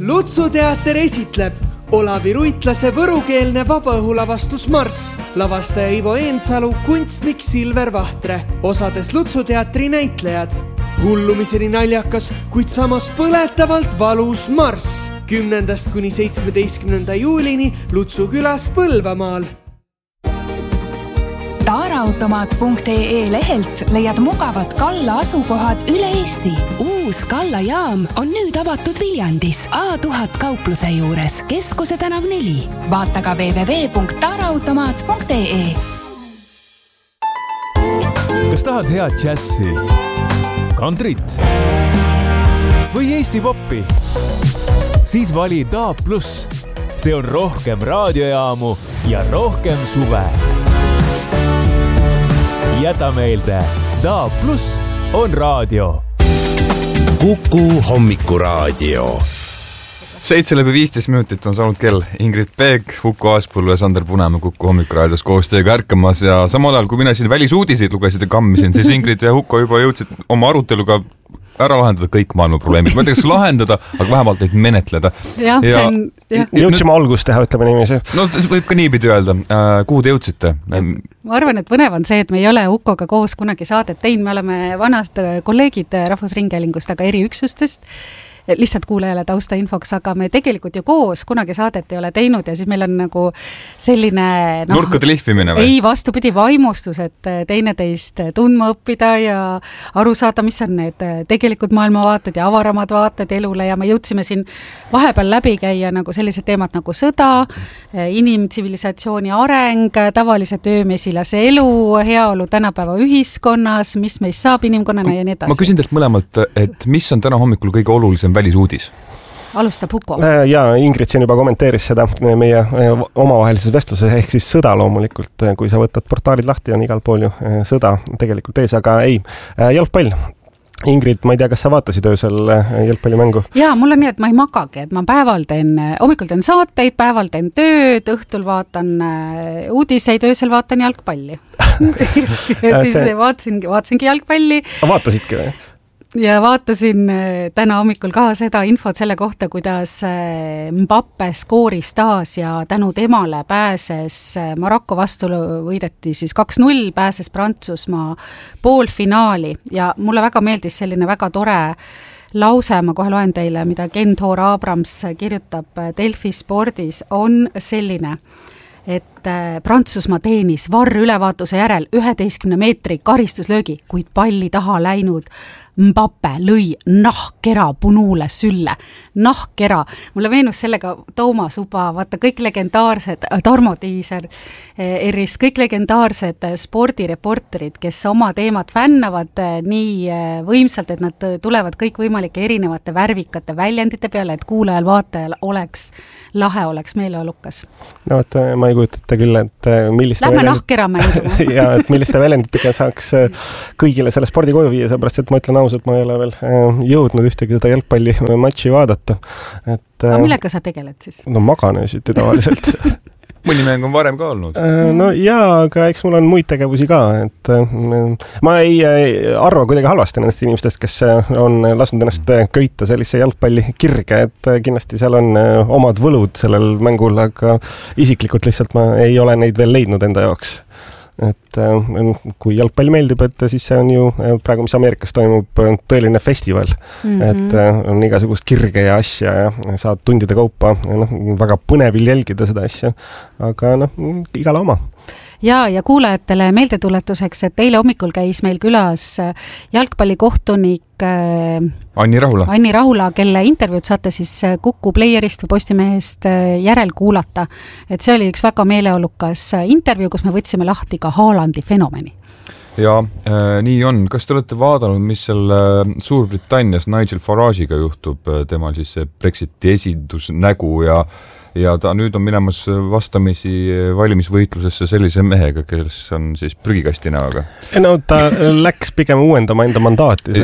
Lutsuteater esitleb Olavi Ruitlase võrukeelne vabaõhulavastus Marss, lavastaja Ivo Eensalu, kunstnik Silver Vahtre, osades Lutsuteatri näitlejad. Hullumiseni naljakas, kuid samas põletavalt valus Marss. 10. kuni 17. juulini Lutsu külas Põlvamaal. Taaraautomaat.ee lehelt leiad mugavad Kalla asukohad üle Eesti. Uus Kalla jaam on nüüd avatud Viljandis A1000 kaupluse juures, Keskuse tänav 4. Vaata ka www.taaraautomaat.ee. Kas tahad head džässi, kantrit või Eesti poppi? Siis vali DAB+. See on rohkem raadiojaamu ja rohkem suve. Jäta meelde, DAB+ on raadio. Kuku hommikuraadio. 7:15 on saanud kell. Ingrid Peeg, Uku Aaspõllu ja Sander Punamäe Kuku hommikuraadios koos teiega ärkamas ja samal ajal, kui mina siin välisuudiseid lugesid ja kammisin, siis Ingrid ja Uku juba jõudsid oma aruteluga ära lahendada kõik maailma probleemid. Ma ei tea, kas lahendada, aga vähemalt neid menetleda. Jõudsime algust teha, ütleme niiviisi. No võib ka niipidi öelda. Kuhu te jõudsite? Ma arvan, et põnev on see, et me ei ole Ukoga koos kunagi saadet teinud. Me oleme vanad kolleegid Rahvusringhäälingust, aga eri üksustest. Lihtsalt kuulajale tausta infoks, aga me tegelikult ju koos kunagi saadet ei ole teinud ja siis meil on nagu selline nurkade lihvimine või? Ei, vastupidi, vaimustus, et teineteist tundma õppida ja aru saada, mis on need tegelikult maailmavaated ja avaramad vaated elule ja me jõudsime siin vahepeal läbi käia nagu sellised teemad nagu sõda, inimtsivilisatsiooni areng, tavalise töömesilase elu, heaolu tänapäeva ühiskonnas, mis meist saab inimkonnana ja nii edasi. Ma küsin teilt mõlemalt, et mis on täna hommikul kõige olulisem välisuudis? Alustab Huko. Ja Ingrid siin juba kommenteeris seda meie omavahelises vestluses, ehk siis sõda loomulikult. Kui sa võtad portaalid lahti, on igal pool ju sõda tegelikult ees, aga ei. Jalgpall. Ingrid, ma ei tea, kas sa vaatasid öösel jalgpallimängu? Jaa, mul on nii, et ma ei magagi, et ma hommikul teen saateid, päeval teen tööd, õhtul vaatan uudiseid, öösel vaatan jalgpalli. Ja siis vaatasingi jalgpalli. Vaatasidki või? Ja vaatasin täna hommikul ka seda infot selle kohta, kuidas Mbappe skooris taas ja tänu temale pääses Marokko vastu võideti siis 2-0, pääses Prantsusmaa poolfinaali ja mulle väga meeldis selline väga tore lause, ma kohe loen teile, mida Ken Thor Abrams kirjutab Delfi spordis, on selline, et Prantsusmaa teenis VAR-ülevaatuse järel 11 meetri karistuslöögi, kuid palli taha läinud Mbappe lõi nahkera Punule sülle. Nahkera. Mulle meenus sellega Toomas Uba, vaata kõik legendaarsed, Tarmo Tiiser, Erist, kõik legendaarsed spordireporterid, kes oma teemat fännavad nii võimsalt, et nad tulevad kõik võimalike erinevate värvikate väljendite peale, et kuulajal, vaatajal oleks lahe, oleks meeleolukas. No, et ma ei kujutate küll, et Lähme nahkera mängima. Ja, et milliste väljenditega saaks kõigile selle spordi koju viia, seepärast, et ma ütlen ausalt, ma ei ole veel jõudnud ühtegi seda jalgpalli matši vaadata. Aga millega sa tegeled siis? No magan öösiti tavaliselt. Mõni mäng on varem ka olnud. No jaa, aga eks mul on muid tegevusi ka. Et ma ei arva kuidagi halvasti nendest inimestest, kes on lasknud ennast köita sellise jalgpalli kirge, et kindlasti seal on omad võlud sellel mängul, aga isiklikult lihtsalt ma ei ole neid veel leidnud enda jaoks. Et kui jalgpall meeldib, et siis see on ju praegu, mis Ameerikas toimub, tõeline festival. Et on igasugust kirge ja asja ja saad tundide kaupa väga põnevil jälgida seda asja, aga igale oma. Ja kuulajatele meeldetuletuseks, et eile hommikul käis meil külas jalgpallikohtunik Anni Rahula, kelle intervjuud saate siis Kuku Playerist või Postimehest järel kuulata. Et see oli üks väga meeleolukas intervjuu, kus me võtsime lahti ka Haalandi fenomeni. Ja nii on. Kas te olete vaadanud, mis seal Suurbritannias Nigel Farage'iga juhtub? Temal siis Brexiti esindusnägu ja ta nüüd on minemas vastamisi valimisvõitlusesse sellise mehega, kes on siis prügikasti näoga. No ta läks pigem uuendama enda mandaati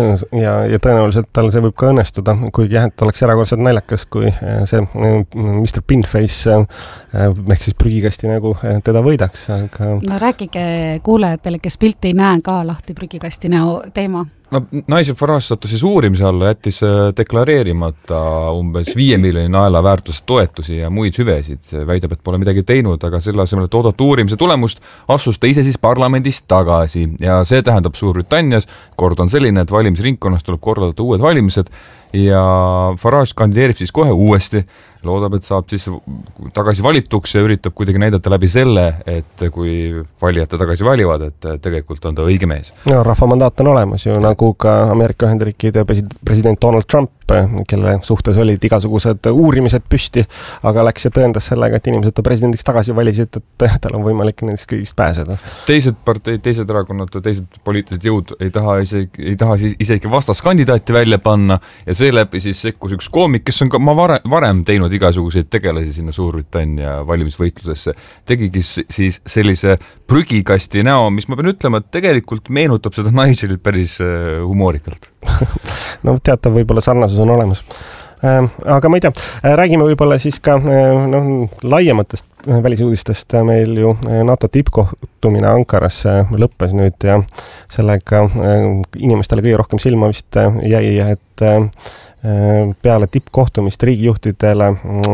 ja tõenäoliselt tal see võib ka õnnestuda, kuigi jah, et oleks erakordselt naljakas, kui see Mr. Pinface ehk siis prügikasti nägu teda võidaks. Aga... No rääkige kuulajatele, kes pilti ei näe ka lahti prügikasti näo teema. no Nigel Farage sattus siis uurimise alla, jättis deklareerimata umbes 5 miljoni naela väärtust toetusi ja muid hüvesid. Väidab, et pole midagi teinud, aga selle asemel, et oodata uurimise tulemust, astus ta ise siis parlamendist tagasi ja see tähendab Suurbritannias, kord on selline, et valimisringkonnas tuleb korraldada uued valimised ja Farage kandideerib siis kohe uuesti, loodab, et saab siis tagasi valituks ja üritab kuidagi näidata läbi selle, et kui valijad ta tagasi valivad, et tegelikult on ta õige mees. No, rahva mandaat on olemas ju, nagu ka Ameerika Ühendriikide president Donald Trump, kelle suhtes olid igasugused uurimised püsti, aga läks ja tõendas sellega, et inimesed ta presidendiks tagasi valisid, et tal on võimalik nendest kõigist pääseda. Teised parteid, teised erakonnad, teised poliitilised jõud ei taha isegi vastaskandidaati välja panna ja seeläbi siis sekkus üks koomik, kes on ka varem teinud igasuguseid tegelasi sinna Suurbritannia valimisvõitlusesse, tegigi siis sellise prügikasti näo, mis ma pean ütlema, et tegelikult meenutab seda Nigelit päris humoorikalt. No teatav võib-olla sarnasus on olemas. Aga ma ei tea, räägime võib-olla siis ka laiematest välisuudistest. Meil ju NATO tippkohtumine Ankaras lõppes nüüd ja sellega inimestele kõige rohkem silma vist jäi, et peale tippkohtumist riigijuhtidele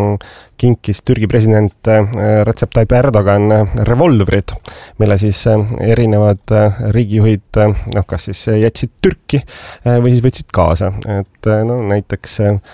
kinkis Türgi president Recep Tayyip Erdogan revolvrid, mille siis erinevad riigijuhid kas siis jätsid Türki või siis võtsid kaasa. Et näiteks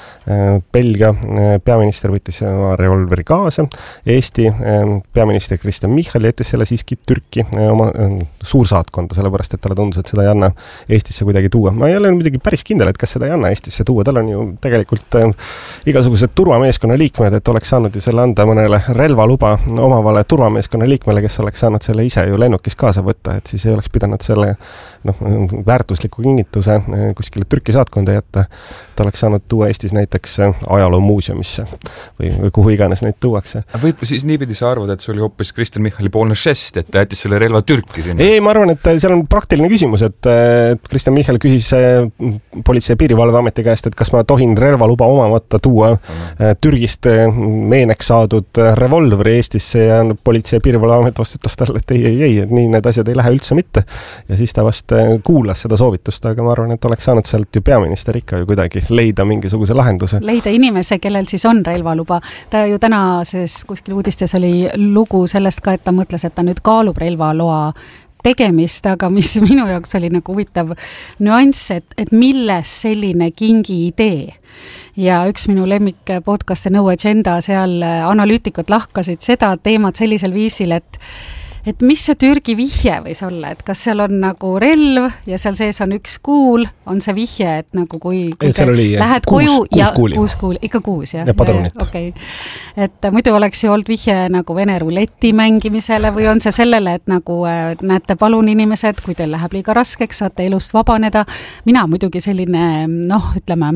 Belgia peaminister võttis revolveri kaasa, Eesti peaminister Kristen Michal jättis selle siiski Türki oma suursaatkonda, sellepärast et talle tundus, et seda ei anna Eestisse kuidagi tuua. Ma ei ole muidugi päris kindel, et kas seda ei anna Eestisse tuua, tal on ju tegelikult igasugused turvameeskonna liikmed, et oleks saanud ju selle anda mõnele relvaluba omavale turvameeskonna liikmele, kes oleks saanud selle ise ju lennukis kaasa võtta, et siis ei oleks pidanud selle väärtusliku kingituse kuskile Türki saatkonda jätta. Ta oleks saanud tuua Eestis näiteks ajaloomuuseumisse või kuhu iganes neid tuuakse. Võib siis niipidi sa arvad, et see oli hoopis Kristen Michali poolne žest, et ta jättis selle relva Türki sinna? Ei, ma arvan, et seal on praktiline küsimus, et Kristen Michal küsis Politsei- ja Piirivalveameti käest, et kas ma tohin relvaluba omamata tuua Türgist meeneks saadud revolvri Eestisse ja Politsei- ja Piirivalveamet vastutas talle, et ei, et nii need asjad ei lähe üldse mitte. Ja siis ta vast kuulas seda soovitust, aga ma arvan, et oleks saanud sealt ju peaminister ikka ju kuidagi leida mingisuguse lahenduse. Leida inimese, kellel siis on relvaluba. Ta ju tänases kuskil uudistes oli lugu sellest ka, et ta mõtles, et ta nüüd kaalub relvaloa tegemist, aga mis minu jaoks oli nagu huvitav nüanss, et milles selline kingi idee. Ja üks minu lemmik podcast No Agenda, seal analüütikud lahkasid seda teemat sellisel viisil, et mis see Türgi vihje võis olla, et kas seal on nagu relv ja seal sees on üks kuul, on see vihje, et nagu kui lähed koju ja kuus kuul, ikka kuus, jah? Ja padrunit. Okay. Et muidu oleks ju olnud vihje nagu Vene ruleti mängimisele või on see sellele, et nagu näete, palun inimesed, kui teil läheb liiga raskeks, saate elust vabaneda. Mina muidugi selline, ütleme,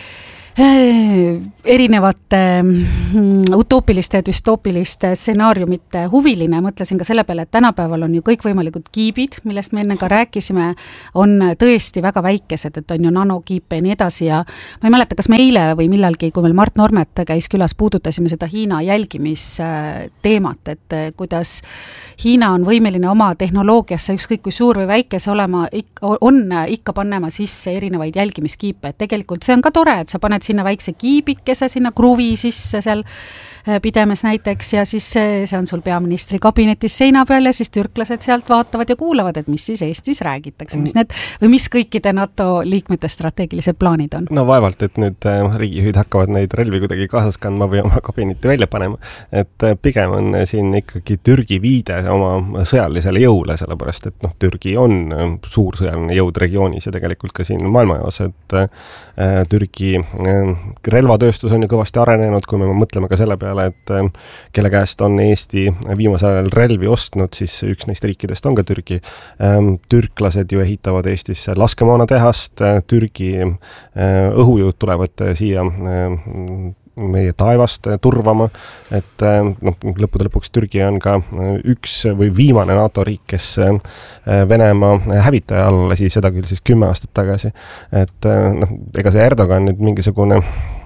erinevate utoopiliste ja düstoopiliste stsenaariumite huviline. Mõtlesin ka selle peale, et tänapäeval on ju kõikvõimalikud kiibid, millest me enne ka rääkisime, on tõesti väga väikesed, et on ju nanokiipe ja nii edasi ja ma ei mäleta, kas me eile või millalgi, kui meil Mart Normet käis külas, puudutasime seda Hiina jälgimisteemat, et kuidas Hiina on võimeline oma tehnoloogiasse, ükskõik kui suur või väike see olema, on ikka panema sisse erinevaid jälgimiskiipe, et tegelikult see on ka tore, et sa paned sinna väikse kiibikese, sinna kruvi sisse seal pidemes näiteks ja siis see on sul peaministri kabinetis seina peal ja siis türklased sealt vaatavad ja kuulavad, et mis siis Eestis räägitakse, mis kõikide NATO liikmete strateegilised plaanid on. No vaevalt, et nüüd riigijuhid hakkavad neid relvi kuidagi kaasas kandma või oma kabineti välja panema, et pigem on siin ikkagi Türgi viide oma sõjalisele jõule, sellepärast et Türgi on suur sõjaline jõud regioonis ja tegelikult ka siin maailmajaos, et Türgi relvatööstus on ju kõvasti arenenud, kui me mõtleme ka selle peale, et kelle käest on Eesti viimasel ajal relvi ostnud, siis üks neist riikidest on ka Türgi. Türklased ju ehitavad Eestisse laskemoonatehast, Türgi õhujõud tulevad siia meie taevast turvama, et lõppude lõpuks Türgi on ka üks või viimane NATO riik, kes Venemaa hävitaja all lasi, seda küll siis 10 aastat tagasi. Et ega see Erdogan nüüd mingisugune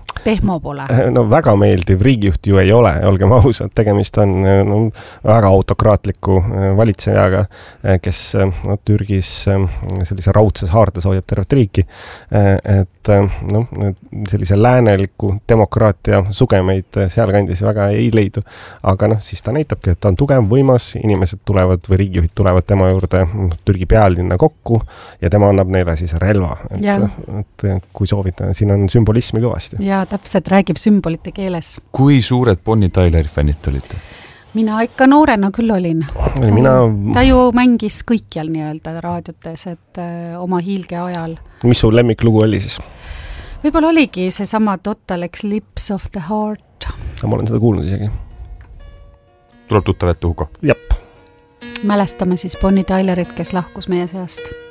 pehmo pole. No väga meeldiv riigijuht ju ei ole, olgem ausad, tegemist on väga autokraatliku valitsejaga, kes Türgis sellise raudses haardes hoiab tervet riiki, et sellise lääneliku demokraatia sugemeid sealkandis väga ei leidu. Aga siis ta näitabki, et ta on tugev, võimas, inimesed tulevad või riigijuhid tulevad tema juurde Türgi pealinna kokku ja tema annab neile siis relva. Et kui soovite, siin on sümbolismi kõvasti. Ja täpselt räägib sümbolite keeles. Kui suured Bonnie Tyleri fännid olite? Mina ikka noorena küll olin. Ta ju mängis kõikjal nii-öelda raadiotes, et oma hiilge ajal. Mis su lemmiklugu oli siis? Võib-olla oligi see sama Total Eclipse of the Heart. Ma olen seda kuulnud isegi. Tuleb tuttav ette, Hugo? Jep. Mälestame siis Bonnie Tylerit, kes lahkus meie seast.